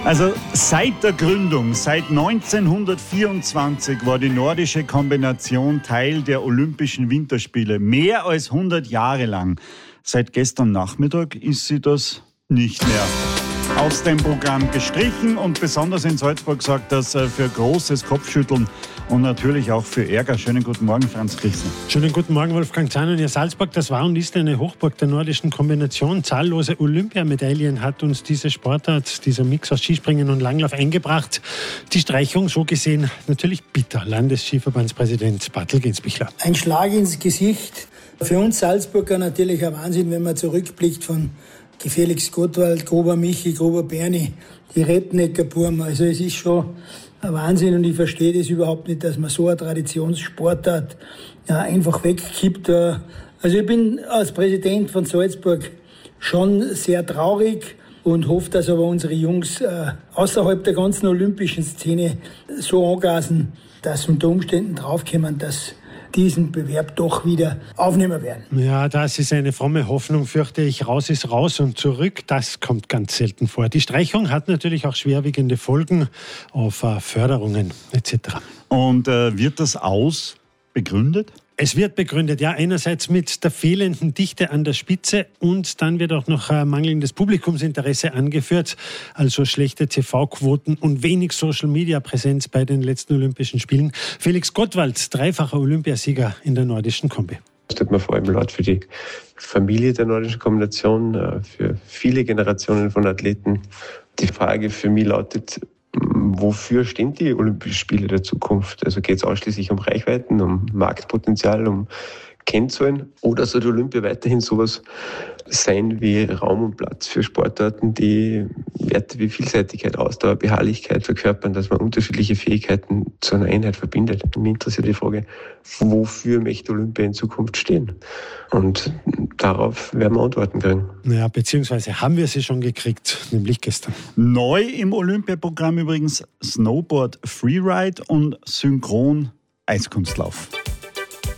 Also seit der Gründung, seit 1924 war die nordische Kombination Teil der Olympischen Winterspiele. Mehr als 100 Jahre lang. Seit gestern Nachmittag ist sie das nicht mehr. Aus dem Programm gestrichen und besonders in Salzburg sorgt das für großes Kopfschütteln und natürlich auch für Ärger. Schönen guten Morgen, Franz Christen. Schönen guten Morgen, Wolfgang Zahn. Ja, Salzburg, das war und ist eine Hochburg der nordischen Kombination. Zahllose Olympiamedaillen hat uns diese Sportart, dieser Mix aus Skispringen und Langlauf eingebracht. Die Streichung, so gesehen, natürlich bitter. Landesskiverbandspräsident Bartel Gensbichler. Ein Schlag ins Gesicht. Für uns Salzburger natürlich ein Wahnsinn, wenn man zurückblickt von Felix Gottwald, Grober Michi, Grober Berni, die Rednecker Burm. Also es ist schon ein Wahnsinn und ich verstehe das überhaupt nicht, dass man so eine Traditionssportart einfach wegkippt. Also ich bin als Präsident von Salzburg schon sehr traurig und hoffe, dass aber unsere Jungs außerhalb der ganzen olympischen Szene so angasen, dass sie unter Umständen draufkommen, dass diesen Bewerb doch wieder aufnehmen werden. Ja, das ist eine fromme Hoffnung, fürchte ich. Raus ist raus und zurück, das kommt ganz selten vor. Die Streichung hat natürlich auch schwerwiegende Folgen auf Förderungen etc. Und wird das Aus begründet? Es wird begründet, ja, einerseits mit der fehlenden Dichte an der Spitze und dann wird auch noch mangelndes Publikumsinteresse angeführt, also schlechte TV-Quoten und wenig Social-Media-Präsenz bei den letzten Olympischen Spielen. Felix Gottwald, dreifacher Olympiasieger in der nordischen Kombi. Das tut mir vor allem leid für die Familie der nordischen Kombination, für viele Generationen von Athleten. Die Frage für mich lautet, wofür stehen die Olympischen Spiele der Zukunft? Also geht es ausschließlich um Reichweiten, um Marktpotenzial, um Kennzahlen? Oder soll die Olympia weiterhin sowas sein wie Raum und Platz für Sportarten, die Werte wie Vielseitigkeit, Ausdauer, Beharrlichkeit verkörpern, dass man unterschiedliche Fähigkeiten zu einer Einheit verbindet? Mich interessiert die Frage, wofür möchte Olympia in Zukunft stehen? Und darauf werden wir Antworten kriegen. Ja, beziehungsweise haben wir sie schon gekriegt, nämlich gestern. Neu im Olympiaprogramm übrigens Snowboard Freeride und Synchron Eiskunstlauf.